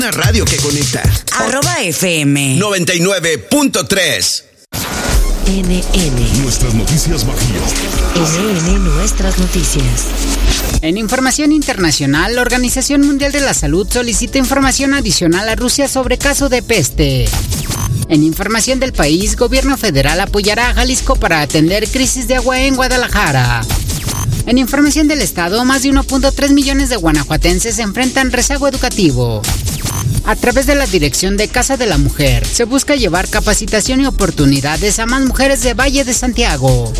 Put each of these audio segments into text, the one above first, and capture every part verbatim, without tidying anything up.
Una radio que conecta. Arroba F M noventa y nueve punto tres. N N. Nuestras noticias Bajío. N N Nuestras noticias. En información internacional, la Organización Mundial de la Salud solicita información adicional a Rusia sobre caso de peste. En información del país, gobierno federal apoyará a Jalisco para atender crisis de agua en Guadalajara. En información del estado, más de uno punto tres millones de guanajuatenses enfrentan rezago educativo. A través de la Dirección de Casa de la Mujer, se busca llevar capacitación y oportunidades a más mujeres de Valle de Santiago.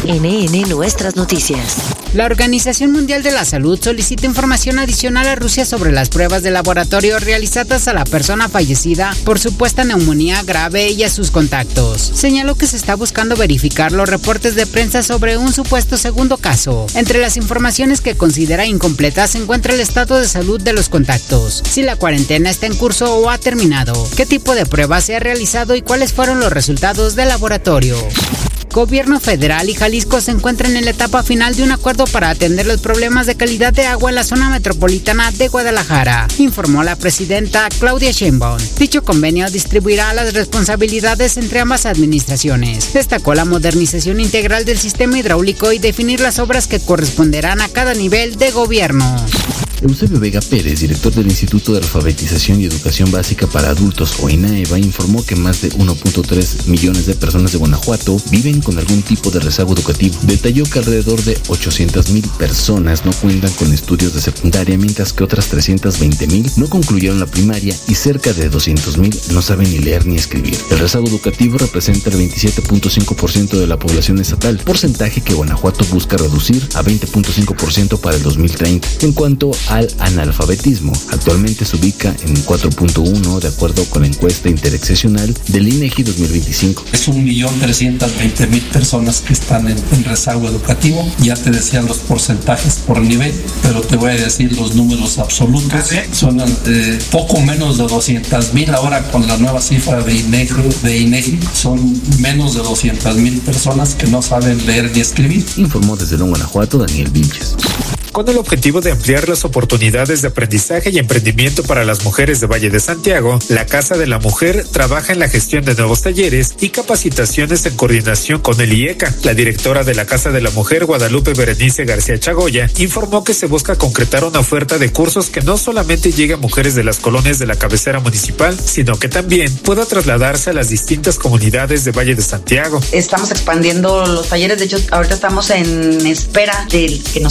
N N Nuestras noticias. La Organización Mundial de la Salud solicita información adicional a Rusia sobre las pruebas de laboratorio realizadas a la persona fallecida por supuesta neumonía grave y a sus contactos. Señaló que se está buscando verificar los reportes de prensa sobre un supuesto segundo caso. Entre las informaciones que considera incompletas se encuentra el estado de salud de los contactos, si la cuarentena está en curso o ha terminado, qué tipo de pruebas se ha realizado y cuáles fueron los resultados del laboratorio. Gobierno federal y Jalisco se encuentran en la etapa final de un acuerdo para atender los problemas de calidad de agua en la zona metropolitana de Guadalajara, informó la presidenta Claudia Sheinbaum. Dicho convenio distribuirá las responsabilidades entre ambas administraciones. Destacó la modernización integral del sistema hidráulico y definir las obras que corresponderán a cada nivel de gobierno. Eusebio Vega Pérez, director del Instituto de Alfabetización y Educación Básica para Adultos, o INAEVA, informó que más de uno punto tres millones de personas de Guanajuato viven con algún tipo de rezago educativo. Detalló que alrededor de ochocientas mil personas no cuentan con estudios de secundaria, mientras que otras trescientas veinte mil no concluyeron la primaria y cerca de doscientos mil no saben ni leer ni escribir. El rezago educativo representa el veintisiete punto cinco por ciento de la población estatal, porcentaje que Guanajuato busca reducir a veinte punto cinco por ciento para el dos mil treinta. En cuanto al analfabetismo, actualmente se ubica en cuatro punto uno de acuerdo con la encuesta interexcepcional del INEGI dos mil veinticinco. Es un millón trescientos veinte mil personas que están en, en rezago educativo. Ya te decía los porcentajes por nivel, pero te voy a decir los números absolutos. Son eh, poco menos de doscientas mil. Ahora con la nueva cifra de INEGI, de INEGI son menos de doscientas mil personas que no saben leer ni escribir. Informó desde León, Guanajuato, Daniel Vilches. Con el objetivo de ampliar las oportunidades de aprendizaje y emprendimiento para las mujeres de Valle de Santiago, la Casa de la Mujer trabaja en la gestión de nuevos talleres y capacitaciones en coordinación con el I E C A. La directora de la Casa de la Mujer, Guadalupe Berenice García Chagoya, informó que se busca concretar una oferta de cursos que no solamente llegue a mujeres de las colonias de la cabecera municipal, sino que también pueda trasladarse a las distintas comunidades de Valle de Santiago. Estamos expandiendo los talleres, de hecho ahorita estamos en espera de que nos